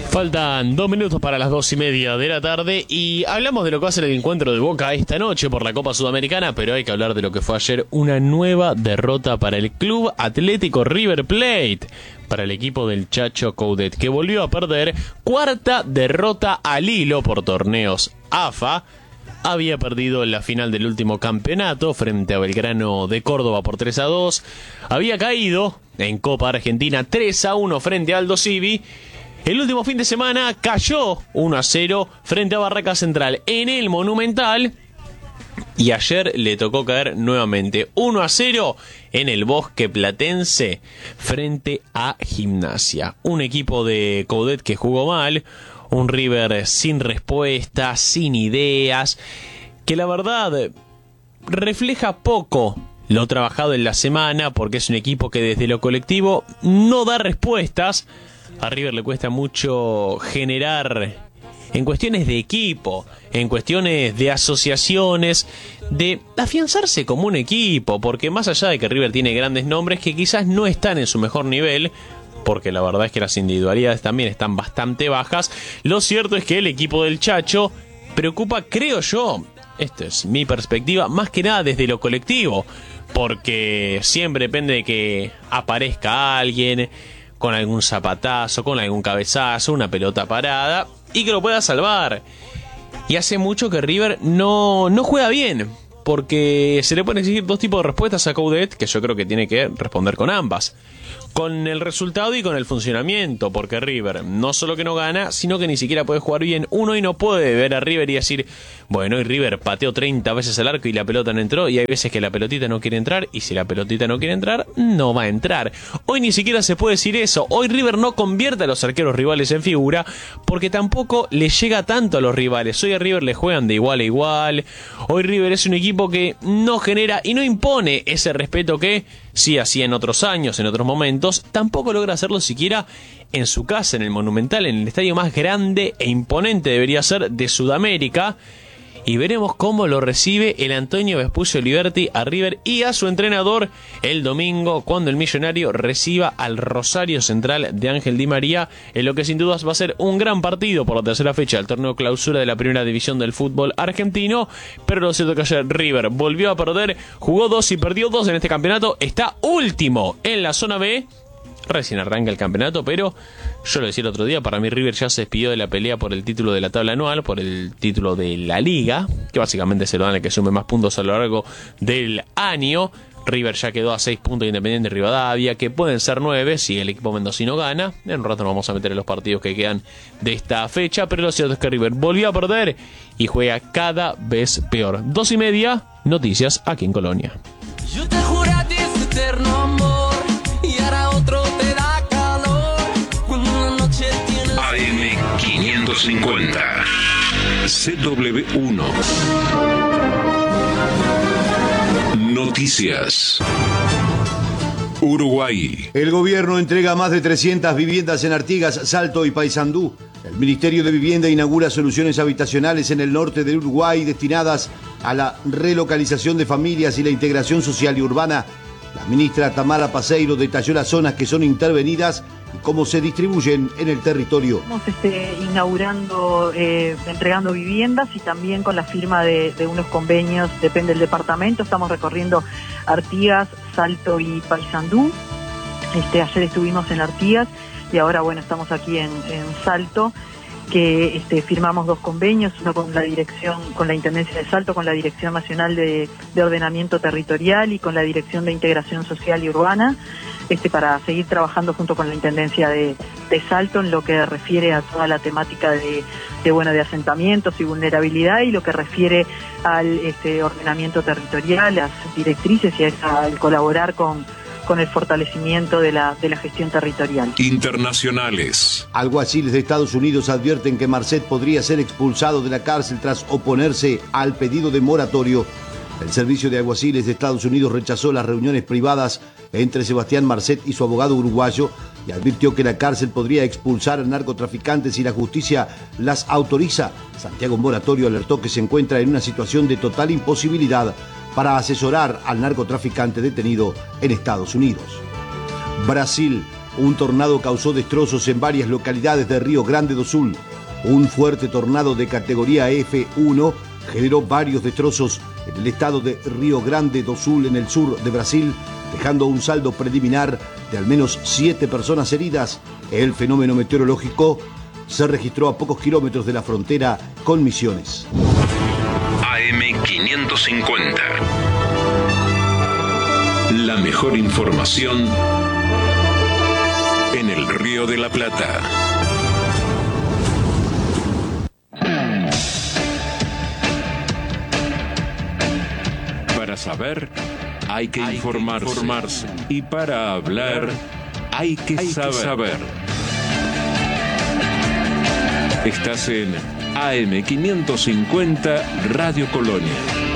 Faltan 2 minutos para las 2:30 de la tarde y hablamos de lo que va a ser el encuentro de Boca esta noche por la Copa Sudamericana, pero hay que hablar de lo que fue ayer una nueva derrota para el Club Atlético River Plate, para el equipo del Chacho Coudet, que volvió a perder, cuarta derrota al hilo por torneos AFA. Había perdido en la final del último campeonato frente a Belgrano de Córdoba por 3-2. Había caído en Copa Argentina 3-1 frente a Aldo Civi. El último fin de semana cayó 1-0 frente a Barraca Central en el Monumental. Y ayer le tocó caer nuevamente 1-0 en el Bosque Platense frente a Gimnasia. Un equipo de Coudet que jugó mal. Un River sin respuesta, sin ideas, que la verdad refleja poco lo trabajado en la semana, porque es un equipo que desde lo colectivo no da respuestas. A River le cuesta mucho generar en cuestiones de equipo, en cuestiones de asociaciones, de afianzarse como un equipo, porque más allá de que River tiene grandes nombres que quizás no están en su mejor nivel, porque la verdad es que las individualidades también están bastante bajas, lo cierto es que el equipo del Chacho preocupa, creo yo, esta es mi perspectiva, más que nada desde lo colectivo, porque siempre depende de que aparezca alguien con algún zapatazo, con algún cabezazo, una pelota parada, y que lo pueda salvar. Y hace mucho que River no juega bien, porque se le pueden exigir dos tipos de respuestas a Coudet, que yo creo que tiene que responder con ambas. Con el resultado y con el funcionamiento, porque River no solo que no gana, sino que ni siquiera puede jugar bien. Uno y no puede ver a River y decir, bueno, hoy River pateó 30 veces al arco y la pelota no entró, y hay veces que la pelotita no quiere entrar, y si la pelotita no quiere entrar, no va a entrar. Hoy ni siquiera se puede decir eso. Hoy River no convierte a los arqueros rivales en figura, porque tampoco le llega tanto a los rivales. Hoy a River le juegan de igual a igual. Hoy River es un equipo que no genera y no impone ese respeto que sí hacía en otros años, en otros momentos. Tampoco logra hacerlo siquiera en su casa, en el Monumental, en el estadio más grande e imponente debería ser de Sudamérica. Y veremos cómo lo recibe el Antonio Vespucio Liberty a River y a su entrenador el domingo, cuando el Millonario reciba al Rosario Central de Ángel Di María, en lo que sin dudas va a ser un gran partido por la tercera fecha del torneo clausura de la primera división del fútbol argentino. Pero lo cierto es que ayer River volvió a perder, jugó 2 y perdió 2 en este campeonato, está último en la zona B. Recién arranca el campeonato, pero yo lo decía el otro día, para mí River ya se despidió de la pelea por el título de la tabla anual, por el título de la liga, que básicamente se lo dan al que sume más puntos a lo largo del año. River ya quedó a 6 puntos de Independiente Rivadavia, que pueden ser 9 si el equipo mendocino gana. En un rato nos vamos a meter en los partidos que quedan de esta fecha, pero lo cierto es que River volvió a perder y juega cada vez peor. 2:30, noticias aquí en Colonia. Yo te juré a ti ese eterno amor y ahora otro te da calor cuando una noche tienes... AM550 CW1 Noticias. Uruguay. El gobierno entrega más de 300 viviendas en Artigas, Salto y Paysandú. El Ministerio de Vivienda inaugura soluciones habitacionales en el norte del Uruguay destinadas a la relocalización de familias y la integración social y urbana. La ministra Tamara Paseiro detalló las zonas que son intervenidas y cómo se distribuyen en el territorio. Estamos inaugurando, entregando viviendas y también con la firma de unos convenios, depende del departamento. Estamos recorriendo Artigas, Salto y Paysandú. Ayer estuvimos en Artigas y ahora estamos aquí en Salto, que firmamos 2 convenios, uno con la dirección, con la Intendencia de Salto, con la Dirección Nacional de Ordenamiento Territorial y con la Dirección de Integración Social y Urbana, para seguir trabajando junto con la Intendencia de Salto en lo que refiere a toda la temática de asentamientos y vulnerabilidad, y lo que refiere al ordenamiento territorial, las directrices y al colaborar con el fortalecimiento de la gestión territorial. Internacionales. Alguaciles de Estados Unidos advierten que Marcet podría ser expulsado de la cárcel tras oponerse al pedido de moratorio. El Servicio de Alguaciles de Estados Unidos rechazó las reuniones privadas entre Sebastián Marcet y su abogado uruguayo y advirtió que la cárcel podría expulsar a narcotraficantes si la justicia las autoriza. Santiago Moratorio alertó que se encuentra en una situación de total imposibilidad para asesorar al narcotraficante detenido en Estados Unidos. Brasil. un tornado causó destrozos en varias localidades de Río Grande do Sul. Un fuerte tornado de categoría F1 generó varios destrozos en el estado de Río Grande do Sul, en el sur de Brasil, dejando un saldo preliminar de al menos 7 personas heridas. El fenómeno meteorológico se registró a pocos kilómetros de la frontera con Misiones. AM550. La mejor información en el Río de la Plata. Para saber, hay que informarse. Y para hablar, hay que saber. Estás en AM550 Radio Colonia.